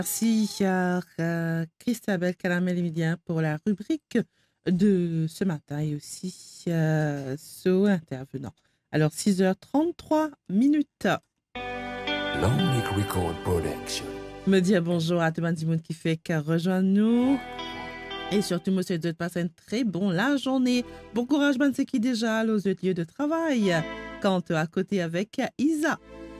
Merci à Christabel Caramel-Médien pour la rubrique de ce matin et aussi ce intervenant. Alors 6h33 minutes. Long Record Production. Me dire bonjour à tout le monde qui fait que rejoindre-nous. Et surtout, monsieur, de passer une très bonne la journée. Bon courage, man, c'est qui déjà aux lieux de travail. Quand à côté avec Isa.